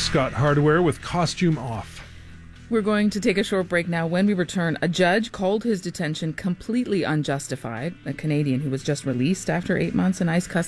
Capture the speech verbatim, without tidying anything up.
Scott Hardware with Costume Off. We're going to take a short break now. When we return, a judge called his detention completely unjustified. A Canadian who was just released after eight months in ICE custody